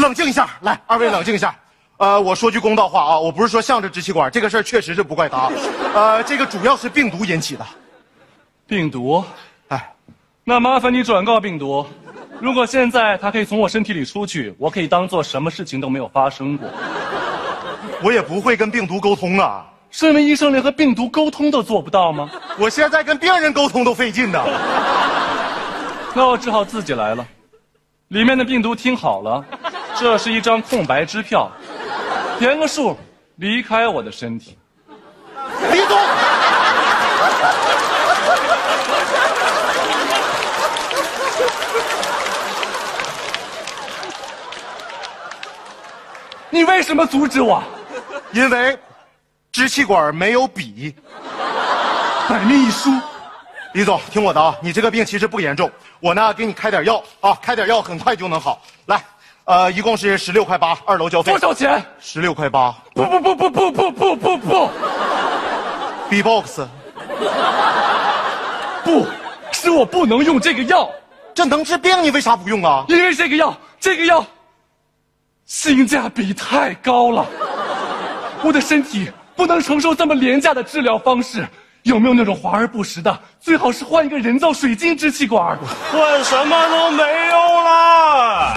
冷静一下，来，二位冷静一下。我说句公道话啊，我不是说向着支气管这个事儿，确实是不怪他。这个主要是病毒引起的。 病毒？ 哎， 那麻烦你转告病毒，如果现在它可以从我身体里出去，我可以当做什么事情都没有发生过。 我也不会跟病毒沟通啊。 身为医生，连和病毒沟通都做不到吗？ 我现在跟病人沟通都费劲呢。 那我只好自己来了。里面的病毒听好了，这是一张空白支票，填个数，离开我的身体。 李总， 你为什么阻止我？ 因为支气管没有笔。 百密一疏。 李总，听我的啊，你这个病其实不严重，我呢给你开点药啊，开点药很快就能好。来，一共是16.8块，2楼交费。 多少钱 ？16.8块。 不 B-box， 不是我不能用这个药， 这能治病，你为啥不用啊？ 因为这个药性价比太高了，我的身体不能承受这么廉价的治疗方式。有没有那种华而不实的？最好是换一个人造水晶支气管。 换什么都没用了。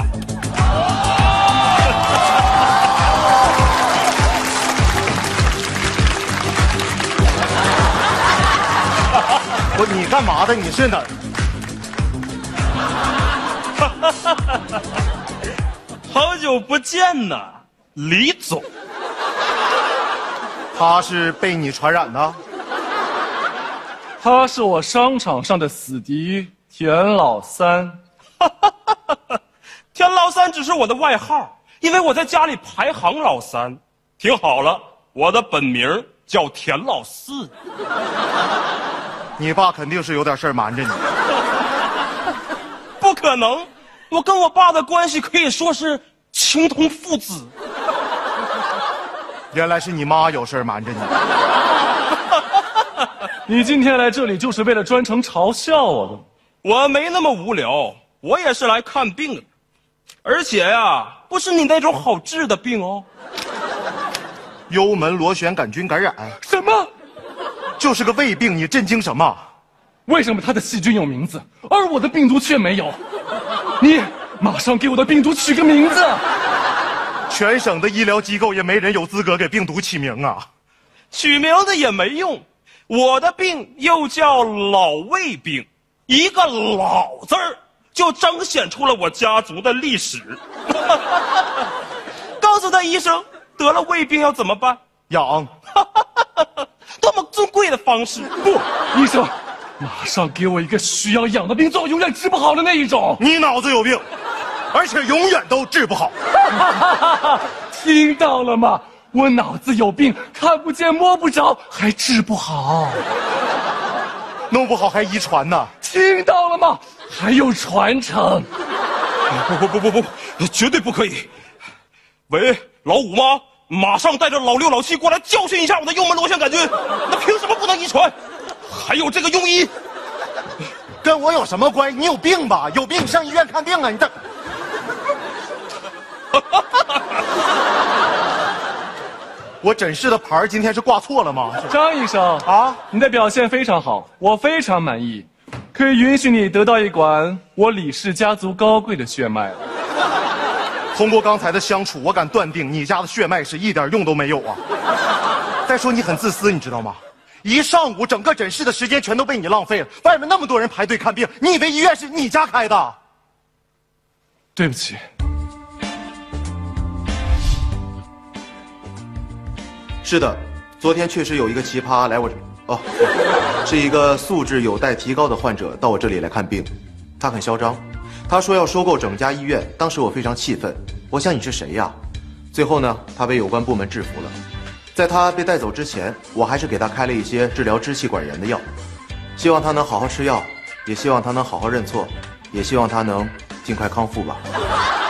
不，你干嘛的？你是哪儿？ 好久不见呐，李总。 他是被你传染的？ 他是我商场上的死敌田老三。 田老三只是我的外号，因为我在家里排行老三。听好了，我的本名叫田老四。 你爸肯定是有点事儿瞒着你。 不可能，我跟我爸的关系可以说是情同父子。 原来是你妈有事儿瞒着你。 你今天来这里就是为了专程嘲笑我的？ 我没那么无聊，我也是来看病的，而且呀，不是你那种好治的病哦。 幽门螺旋杆菌感染？ 什么？ 就是个胃病，你震惊什么？ 为什么他的细菌有名字，而我的病毒却没有？你马上给我的病毒取个名字！ 全省的医疗机构也没人有资格给病毒起名啊。 取名字也没用，我的病又叫老胃病，一个老字儿就彰显出了我家族的历史。告诉他医生，得了胃病要怎么办？ 养。 多么尊贵的方式！ 不，医生，马上给我一个需要养的病，最后永远治不好的那一种。 你脑子有病，而且永远都治不好。 听到了吗？我脑子有病，看不见摸不着，还治不好。 弄不好还遗传呢。 听到了吗？还有传承。 不，绝对不可以！喂，老五吗？马上带着老六、老七过来教训一下我的幽门螺旋杆菌。那凭什么不能遗传？还有这个庸医， 跟我有什么关系？你有病吧？有病你上医院看病啊！你这。我诊室的牌今天是挂错了吗？ 张医生啊，你的表现非常好，我非常满意，可以允许你得到一管我李氏家族高贵的血脉了。 通过刚才的相处，我敢断定你家的血脉是一点用都没有啊！再说你很自私，你知道吗？一上午整个诊室的时间全都被你浪费了，外面那么多人排队看病，你以为医院是你家开的？ 对不起。 是的，昨天确实有一个奇葩来我这，是一个素质有待提高的患者到我这里来看病，他很嚣张，他说要收购整家医院，当时我非常气愤，我想你是谁呀？最后呢，他被有关部门制服了，在他被带走之前，我还是给他开了一些治疗支气管炎的药，希望他能好好吃药，也希望他能好好认错，也希望他能尽快康复吧。